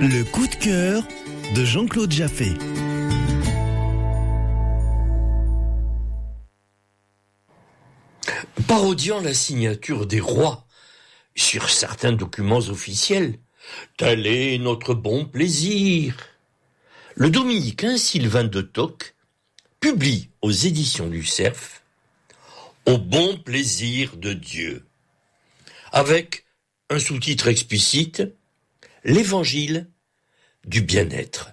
Le coup de cœur de Jean-Claude Jaffé. Parodiant la signature des rois sur certains documents officiels, tel est notre bon plaisir. Le dominicain Sylvain de Toc publie aux éditions du Cerf Au bon plaisir de Dieu, avec un sous-titre explicite, l'Évangile du bien-être.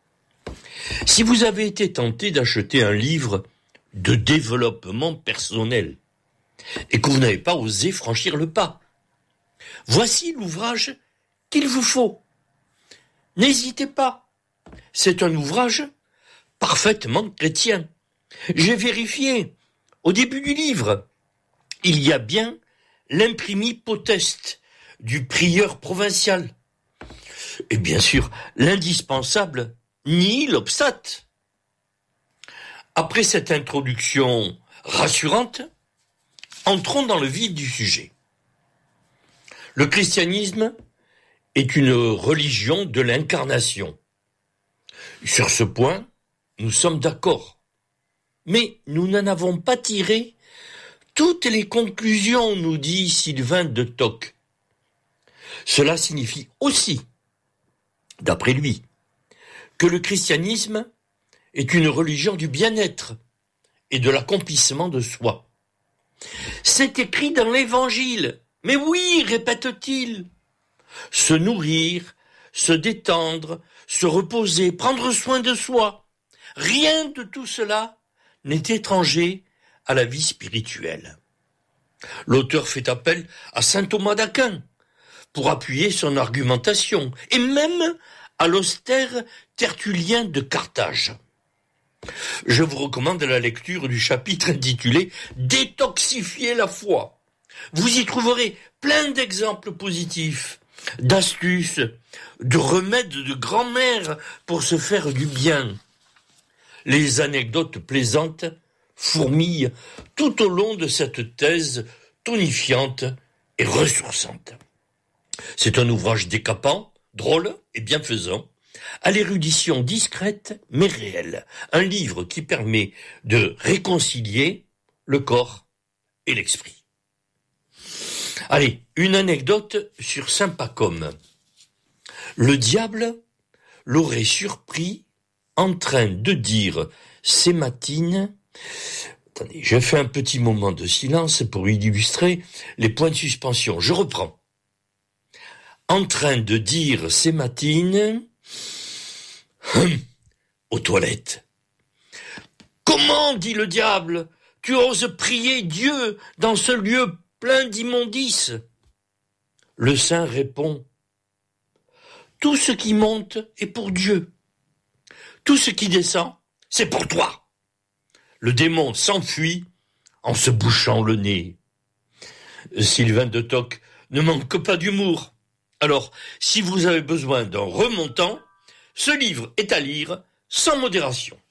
Si vous avez été tenté d'acheter un livre de développement personnel et que vous n'avez pas osé franchir le pas, voici l'ouvrage qu'il vous faut. N'hésitez pas, c'est un ouvrage parfaitement chrétien. J'ai vérifié, au début du livre, il y a bien l'imprimis potest du prieur provincial. Et bien sûr, l'indispensable nihil obstat. Après cette introduction rassurante, entrons dans le vif du sujet. Le christianisme est une religion de l'incarnation. Sur ce point, nous sommes d'accord. Mais nous n'en avons pas tiré toutes les conclusions, nous dit Sylvain de Toc. Cela signifie aussi, d'après lui, que le christianisme est une religion du bien-être et de l'accomplissement de soi. C'est écrit dans l'Évangile. Mais oui, répète-t-il. Se nourrir, se détendre, se reposer, prendre soin de soi. Rien de tout cela n'est étranger à la vie spirituelle. L'auteur fait appel à saint Thomas d'Aquin pour appuyer son argumentation, et même à l'austère Tertullien de Carthage. Je vous recommande la lecture du chapitre intitulé « Détoxifier la foi ». Vous y trouverez plein d'exemples positifs, d'astuces, de remèdes de grand-mère pour se faire du bien. Les anecdotes plaisantes fourmillent tout au long de cette thèse tonifiante et ressourçante. C'est un ouvrage décapant, drôle et bienfaisant, à l'érudition discrète mais réelle. Un livre qui permet de réconcilier le corps et l'esprit. Allez, une anecdote sur saint Pacôme. Le diable l'aurait surpris en train de dire ces matines... Attendez, je fais un petit moment de silence pour illustrer les points de suspension. Je reprends. En train de dire ces matines... aux toilettes. Comment, dit le diable, tu oses prier Dieu dans ce lieu plein d'immondices? Le saint répond, tout ce qui monte est pour Dieu. Tout ce qui descend, c'est pour toi. Le démon s'enfuit en se bouchant le nez. Sylvain de Toc ne manque pas d'humour. Alors, si vous avez besoin d'un remontant, ce livre est à lire sans modération.